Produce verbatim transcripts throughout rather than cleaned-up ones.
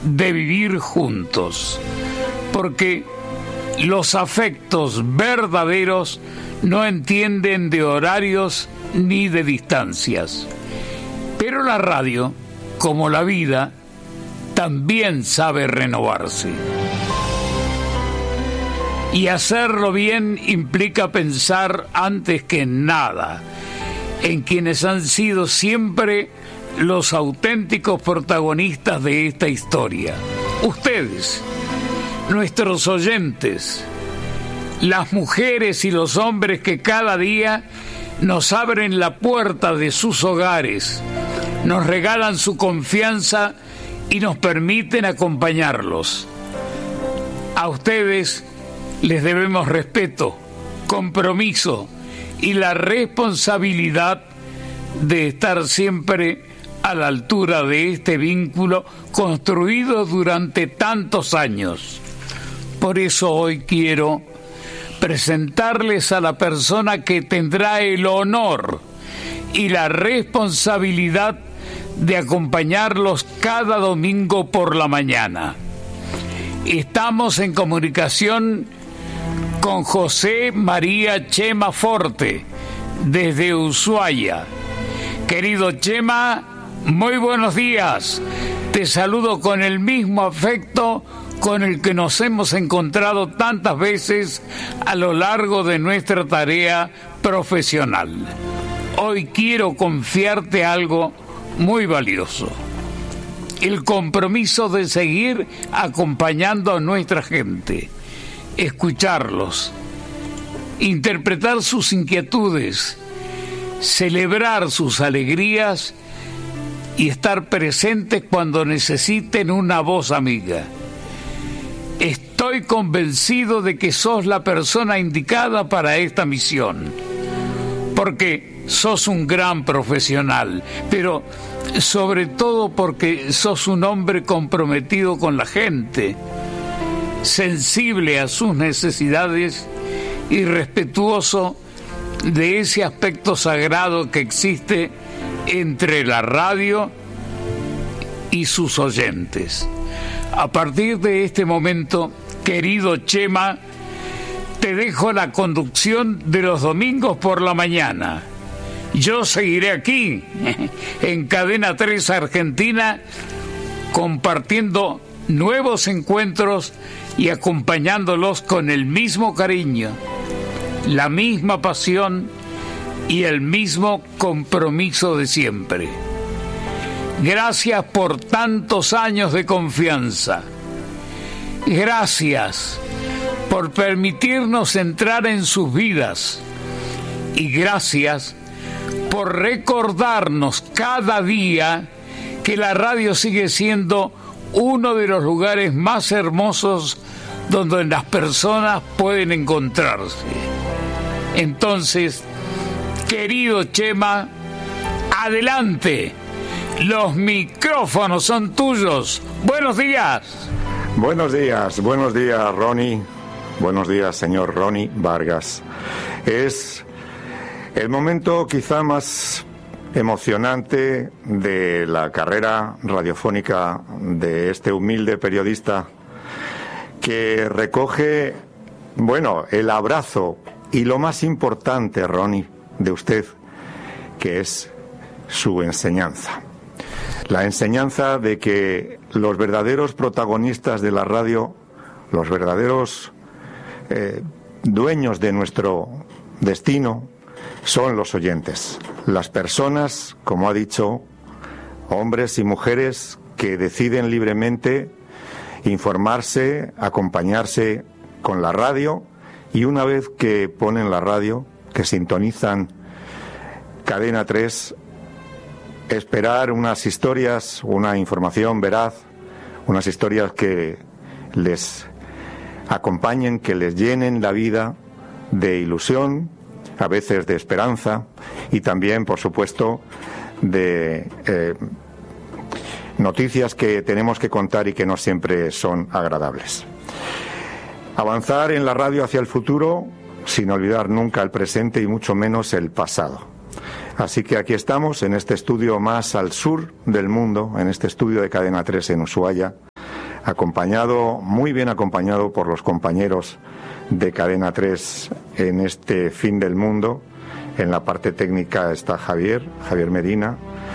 de vivir juntos, porque los afectos verdaderos no entienden de horarios ni de distancias. Pero la radio, como la vida, también sabe renovarse. Y hacerlo bien implica pensar antes que en nada en quienes han sido siempre los auténticos protagonistas de esta historia. Ustedes, nuestros oyentes, las mujeres y los hombres que cada día nos abren la puerta de sus hogares, nos regalan su confianza y nos permiten acompañarlos. A ustedes les debemos respeto, compromiso y la responsabilidad de estar siempre a la altura de este vínculo construido durante tantos años. Por eso hoy quiero presentarles a la persona que tendrá el honor y la responsabilidad de acompañarlos cada domingo por la mañana. Estamos en comunicación con José María Chema Forte, desde Ushuaia. Querido Chema, muy buenos días. Te saludo con el mismo afecto con el que nos hemos encontrado tantas veces a lo largo de nuestra tarea profesional. Hoy quiero confiarte algo muy valioso: el compromiso de seguir acompañando a nuestra gente, escucharlos, interpretar sus inquietudes, celebrar sus alegrías y estar presentes cuando necesiten una voz amiga. Estoy convencido de que sos la persona indicada para esta misión, porque sos un gran profesional, pero sobre todo porque sos un hombre comprometido con la gente, sensible a sus necesidades y respetuoso de ese aspecto sagrado que existe entre la radio y sus oyentes. A partir de este momento, querido Chema, te dejo la conducción de los domingos por la mañana. Yo seguiré aquí, en Cadena tres Argentina, compartiendo nuevos encuentros y acompañándolos con el mismo cariño, la misma pasión y el mismo compromiso de siempre. Gracias por tantos años de confianza. Gracias por permitirnos entrar en sus vidas. Y gracias por recordarnos cada día que la radio sigue siendo uno de los lugares más hermosos donde las personas pueden encontrarse. Entonces, querido Chema, adelante. Los micrófonos son tuyos. Buenos días. Buenos días, buenos días, Ronnie. Buenos días, señor Ronnie Vargas. Es el momento quizá más emocionante de la carrera radiofónica de este humilde periodista que recoge, bueno, el abrazo y lo más importante, Ronnie, de usted, que es su enseñanza. La enseñanza de que los verdaderos protagonistas de la radio, los verdaderos eh, dueños de nuestro destino, son los oyentes, las personas, como ha dicho, hombres y mujeres que deciden libremente informarse, acompañarse con la radio, y una vez que ponen la radio, que sintonizan Cadena tres, esperar unas historias, una información veraz, unas historias que les acompañen, que les llenen la vida de ilusión, a veces de esperanza, y también, por supuesto, de eh, noticias que tenemos que contar y que no siempre son agradables. Avanzar en la radio hacia el futuro sin olvidar nunca el presente y mucho menos el pasado. Así que aquí estamos, en este estudio más al sur del mundo, en este estudio de Cadena tres en Ushuaia, acompañado, muy bien acompañado por los compañeros de Cadena tres en este fin del mundo. En la parte técnica está Javier, Javier Medina.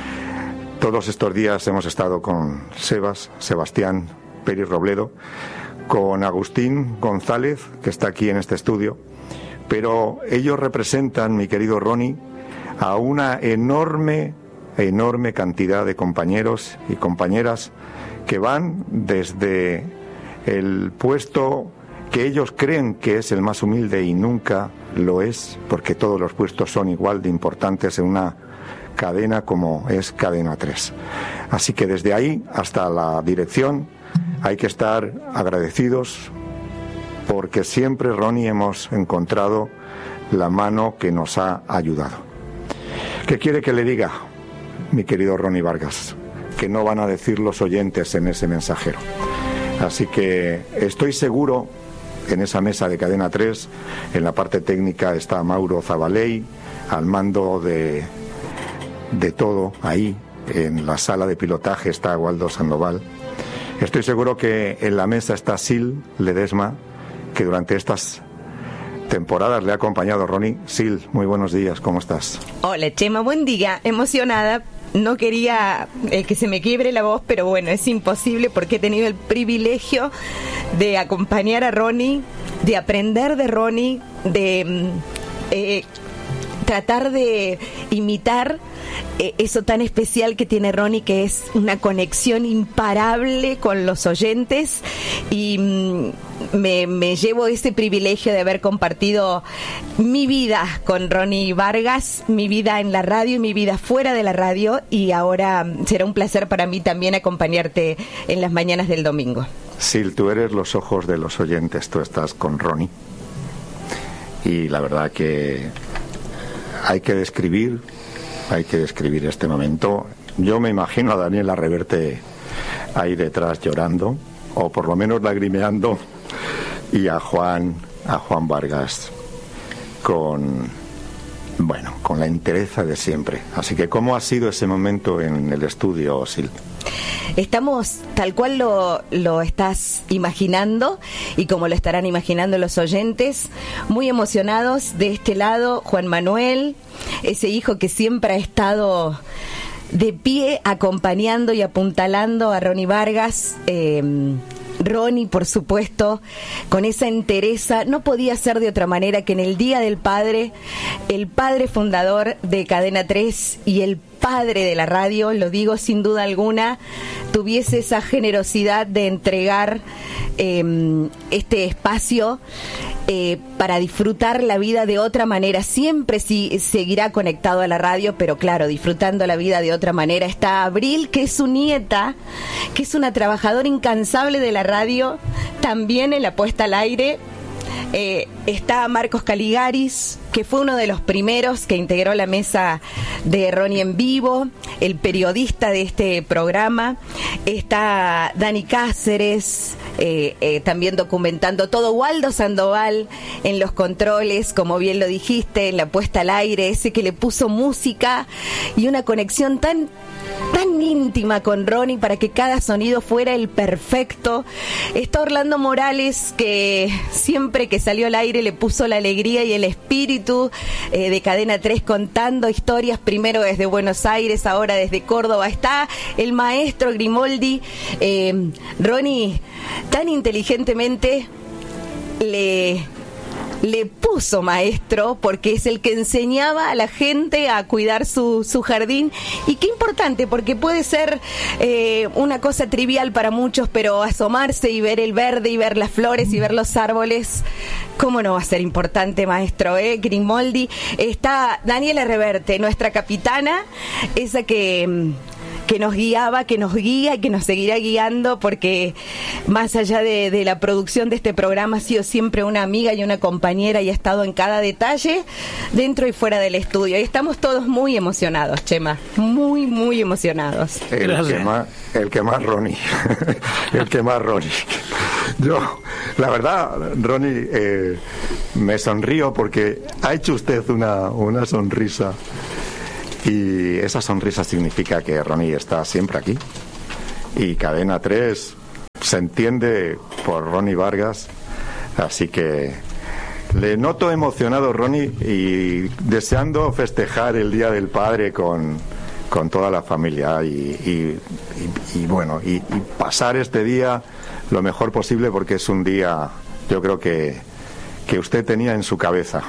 Todos estos días hemos estado con Sebas, Sebastián Pérez Robledo, con Agustín González, que está aquí en este estudio, pero ellos representan, mi querido Ronnie, a una enorme, enorme cantidad de compañeros y compañeras que van desde el puesto que ellos creen que es el más humilde y nunca lo es, porque todos los puestos son igual de importantes en una cadena como es Cadena tres. Así que desde ahí hasta la dirección hay que estar agradecidos, porque siempre, Ronnie, hemos encontrado la mano que nos ha ayudado. ¿Qué quiere que le diga, mi querido Ronnie Vargas? Que no van a decir los oyentes en ese mensajero. Así que estoy seguro, en esa mesa de Cadena tres, en la parte técnica está Mauro Zabaley, al mando de, de todo, ahí, en la sala de pilotaje está Waldo Sandoval. Estoy seguro que en la mesa está Sil Ledesma, que durante estas temporadas le ha acompañado Ronnie. Sil, muy buenos días, ¿cómo estás? Hola, Chema, buen día, emocionada. No quería eh, que se me quiebre la voz, pero bueno, es imposible porque he tenido el privilegio de acompañar a Ronnie, de aprender de Ronnie, de eh, tratar de imitar eh, eso tan especial que tiene Ronnie, que es una conexión imparable con los oyentes, y mm, me, me llevo ese privilegio de haber compartido mi vida con Ronnie Vargas, mi vida en la radio y mi vida fuera de la radio, y ahora será un placer para mí también acompañarte en las mañanas del domingo. Sil, tú eres los ojos de los oyentes, tú estás con Ronnie, y la verdad que hay que describir, hay que describir este momento. Yo me imagino a Daniela Reverte ahí detrás llorando, o por lo menos lagrimeando, y a Juan, a Juan Vargas con, bueno, con la entereza de siempre. Así que, ¿cómo ha sido ese momento en el estudio, Sil? Estamos tal cual lo, lo estás imaginando, y como lo estarán imaginando los oyentes, muy emocionados. De este lado, Juan Manuel, ese hijo que siempre ha estado de pie acompañando y apuntalando a Ronnie Vargas. eh, Ronnie, por supuesto, con esa entereza, no podía ser de otra manera que en el Día del Padre, el padre fundador de Cadena tres y el padre de la radio, lo digo sin duda alguna, tuviese esa generosidad de entregar eh, este espacio eh, para disfrutar la vida de otra manera. Siempre sí seguirá conectado a la radio, pero claro, disfrutando la vida de otra manera. Está Abril, que es su nieta, que es una trabajadora incansable de la radio, también en la puesta al aire. Eh, está Marcos Caligaris, que fue uno de los primeros que integró la mesa de Ronnie en vivo, el periodista de este programa. Está Dani Cáceres, eh, eh, también documentando todo. Waldo Sandoval en los controles, como bien lo dijiste, en la puesta al aire, ese que le puso música y una conexión tan tan íntima con Ronnie para que cada sonido fuera el perfecto. Está Orlando Morales, que siempre que salió al aire le puso la alegría y el espíritu eh, de Cadena tres, contando historias, primero desde Buenos Aires, ahora desde Córdoba. Está el maestro Grimoldi. eh, Ronnie tan inteligentemente le... le puso maestro, porque es el que enseñaba a la gente a cuidar su, su jardín. Y qué importante, porque puede ser eh, una cosa trivial para muchos, pero asomarse y ver el verde y ver las flores y ver los árboles, ¿cómo no va a ser importante, maestro? eh? Grimoldi. Está Daniela Reverte, nuestra capitana, esa que... que nos guiaba, que nos guía y que nos seguirá guiando, porque más allá de, de la producción de este programa ha sido siempre una amiga y una compañera, y ha estado en cada detalle dentro y fuera del estudio. Y estamos todos muy emocionados, Chema, muy, muy emocionados. El que más, el que más Ronnie, el que más Ronnie. Yo, la verdad, Ronnie, eh, me sonrío porque ha hecho usted una, una sonrisa. Y esa sonrisa significa que Ronnie está siempre aquí. Y Cadena tres se entiende por Ronnie Vargas, así que le noto emocionado, Ronnie, y deseando festejar el Día del Padre con, con toda la familia y, y, y, y bueno, y, y pasar este día lo mejor posible, porque es un día, yo creo que, que usted tenía en su cabeza.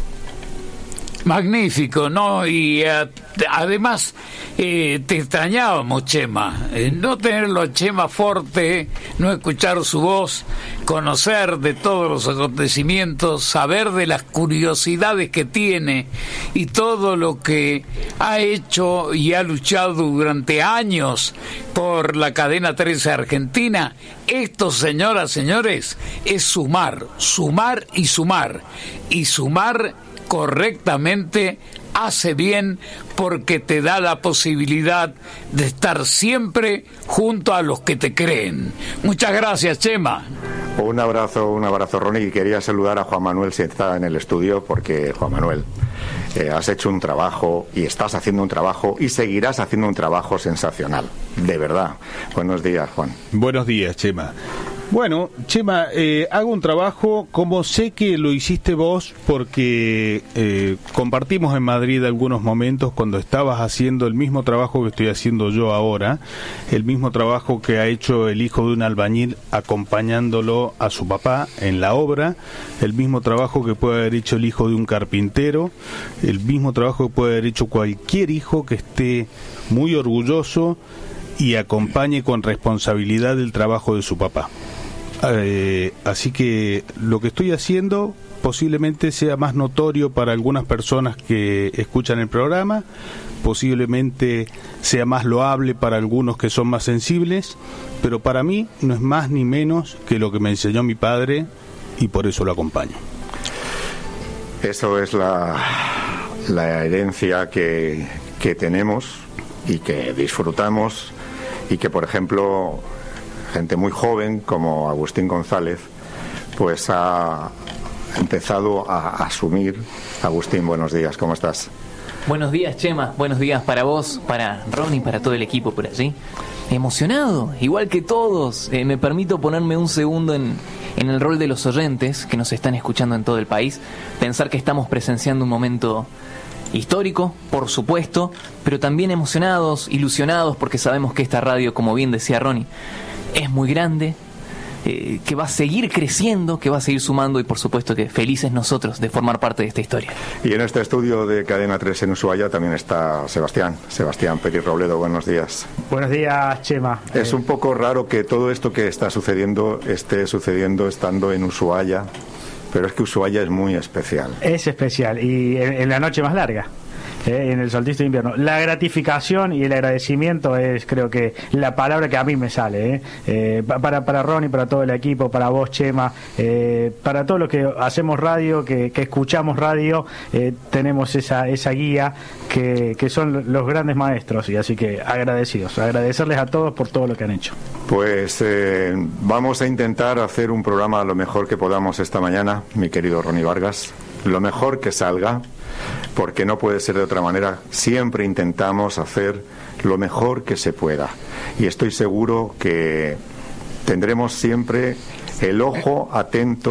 Magnífico, ¿no? Y eh, además eh, te extrañábamos, Chema. Eh, no tenerlo a Chema Forte, no escuchar su voz, conocer de todos los acontecimientos, saber de las curiosidades que tiene y todo lo que ha hecho y ha luchado durante años por la cadena trece Argentina. Esto, señoras, señores, es sumar, sumar y sumar. Y sumar correctamente hace bien, porque te da la posibilidad de estar siempre junto a los que te creen. Muchas gracias, Chema. Un abrazo, un abrazo, Ronnie, y quería saludar a Juan Manuel si está en el estudio, porque Juan Manuel, eh, has hecho un trabajo y estás haciendo un trabajo y seguirás haciendo un trabajo sensacional, de verdad. Buenos días, Juan. Buenos días, Chema. Bueno, Chema, eh, hago un trabajo como sé que lo hiciste vos, porque eh, compartimos en Madrid algunos momentos cuando estabas haciendo el mismo trabajo que estoy haciendo yo ahora, el mismo trabajo que ha hecho el hijo de un albañil acompañándolo a su papá en la obra, el mismo trabajo que puede haber hecho el hijo de un carpintero, el mismo trabajo que puede haber hecho cualquier hijo que esté muy orgulloso y acompañe con responsabilidad el trabajo de su papá. Eh, así que lo que estoy haciendo posiblemente sea más notorio para algunas personas que escuchan el programa, posiblemente sea más loable para algunos que son más sensibles, pero para mí no es más ni menos que lo que me enseñó mi padre, y por eso lo acompaño. Eso es la, la herencia que, que tenemos y que disfrutamos, y que, por ejemplo, gente muy joven como Agustín González pues ha empezado a asumir. Agustín, buenos días, ¿cómo estás? Buenos días, Chema, buenos días para vos, para Ronnie, para todo el equipo por allí. Emocionado, igual que todos. Eh, me permito ponerme un segundo en, en el rol de los oyentes que nos están escuchando en todo el país, pensar que estamos presenciando un momento histórico, por supuesto, pero también emocionados, ilusionados, porque sabemos que esta radio, como bien decía Ronnie, es muy grande, eh, que va a seguir creciendo, que va a seguir sumando, y por supuesto que felices nosotros de formar parte de esta historia. Y en este estudio de Cadena tres en Ushuaia también está Sebastián, Sebastián Pérez Robledo, buenos días. Buenos días, Chema. Es eh... un poco raro que todo esto que está sucediendo esté sucediendo estando en Ushuaia, pero es que Ushuaia es muy especial. Es especial, y en, en la noche más larga. Eh, en el solsticio de invierno. La gratificación y el agradecimiento es, creo que, la palabra que a mí me sale. Eh. Eh, para, para Ronnie, para todo el equipo, para vos, Chema, eh, para todos los que hacemos radio, que, que escuchamos radio, eh, tenemos esa, esa guía que, que son los grandes maestros, y así que agradecidos, agradecerles a todos por todo lo que han hecho. Pues eh, vamos a intentar hacer un programa lo mejor que podamos esta mañana, mi querido Ronnie Vargas, lo mejor que salga, porque no puede ser de otra manera. Siempre intentamos hacer lo mejor que se pueda, y estoy seguro que tendremos siempre el ojo atento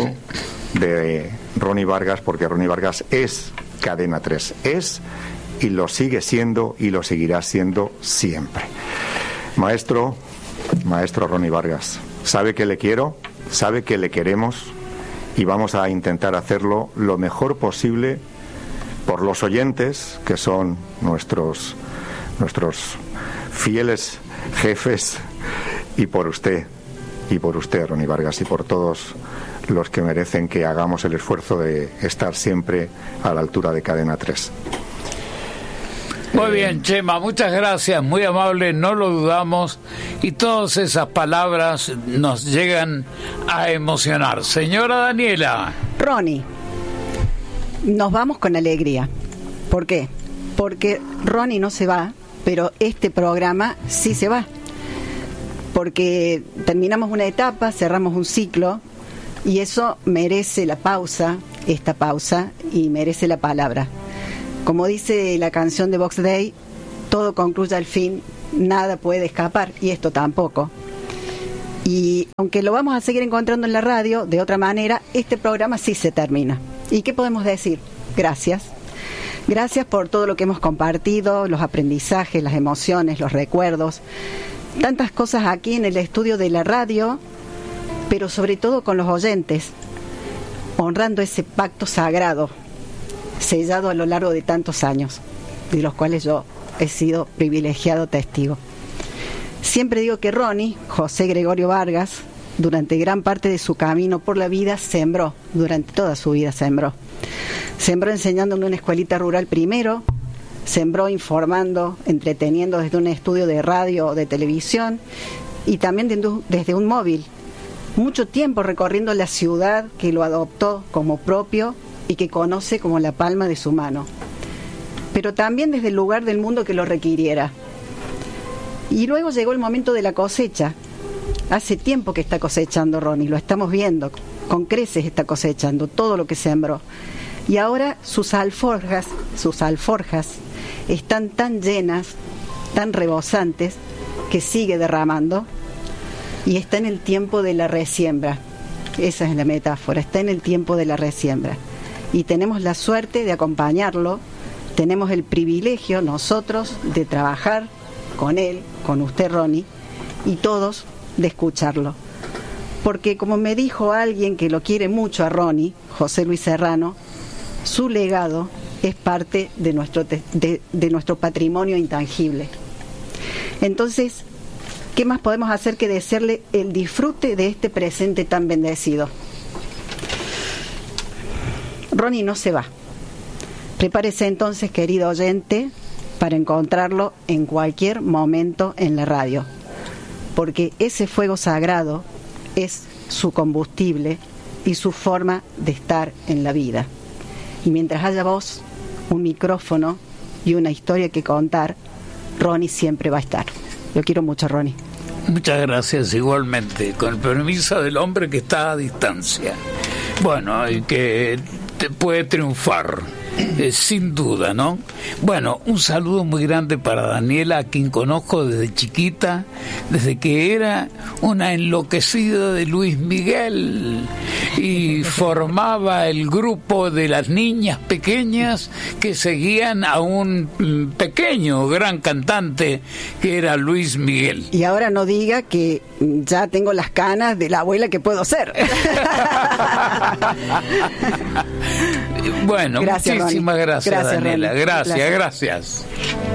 de Ronnie Vargas, porque Ronnie Vargas es Cadena tres, es y lo sigue siendo y lo seguirá siendo siempre. Maestro, maestro Ronnie Vargas, sabe que le quiero, sabe que le queremos, y vamos a intentar hacerlo lo mejor posible por los oyentes, que son nuestros nuestros fieles jefes, y por usted, y por usted, Ronnie Vargas, y por todos los que merecen que hagamos el esfuerzo de estar siempre a la altura de Cadena tres. Muy bien, Chema, muchas gracias, muy amable, no lo dudamos, y todas esas palabras nos llegan a emocionar. Señora Daniela. Ronnie, nos vamos con alegría. ¿Por qué? Porque Ronnie no se va, pero este programa sí se va. Porque terminamos una etapa, cerramos un ciclo, y eso merece la pausa, esta pausa, y merece la palabra. Como dice la canción de Box Day, todo concluye al fin, nada puede escapar, y esto tampoco. Y aunque lo vamos a seguir encontrando en la radio, de otra manera, este programa sí se termina. ¿Y qué podemos decir? Gracias. Gracias por todo lo que hemos compartido, los aprendizajes, las emociones, los recuerdos. Tantas cosas aquí en el estudio de la radio, pero sobre todo con los oyentes, honrando ese pacto sagrado, sellado a lo largo de tantos años, de los cuales yo he sido privilegiado testigo. Siempre digo que Ronnie, José Gregorio Vargas, durante gran parte de su camino por la vida, sembró, durante toda su vida sembró. Sembró enseñando en una escuelita rural primero, sembró informando, entreteniendo desde un estudio de radio o de televisión, y también desde un móvil. Mucho tiempo recorriendo la ciudad que lo adoptó como propio y que conoce como la palma de su mano. Pero también desde el lugar del mundo que lo requiriera. Y luego llegó el momento de la cosecha. Hace tiempo que está cosechando Ronnie, lo estamos viendo, con creces está cosechando todo lo que sembró. Y ahora sus alforjas, sus alforjas están tan llenas, tan rebosantes, que sigue derramando, y está en el tiempo de la resiembra. Esa es la metáfora, está en el tiempo de la resiembra. Y tenemos la suerte de acompañarlo, tenemos el privilegio nosotros de trabajar con él, con usted, Ronnie, y todos de escucharlo. Porque como me dijo alguien que lo quiere mucho a Ronnie, José Luis Serrano, su legado es parte de nuestro, de, de nuestro patrimonio intangible. Entonces, ¿qué más podemos hacer que desearle el disfrute de este presente tan bendecido? Ronnie no se va. Prepárese entonces, querido oyente, para encontrarlo en cualquier momento en la radio, porque ese fuego sagrado es su combustible y su forma de estar en la vida. Y mientras haya voz, un micrófono y una historia que contar, Ronnie siempre va a estar. Lo quiero mucho, Ronnie. Muchas gracias, igualmente, con el permiso del hombre que está a distancia. Bueno, y que te puede triunfar. Eh, sin duda, ¿no? Bueno, un saludo muy grande para Daniela, a quien conozco desde chiquita, desde que era una enloquecida de Luis Miguel y formaba el grupo de las niñas pequeñas que seguían a un pequeño gran cantante que era Luis Miguel. Y ahora no diga que ya tengo las canas de la abuela que puedo ser. Bueno, gracias, muchísimas gracias, gracias, Daniela. Ronnie. Gracias, Gracias. gracias.